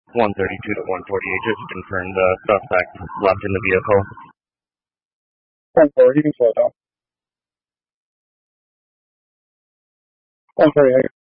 132 to 148, just to confirm the suspect left in the vehicle. 140, you can slow down. 148.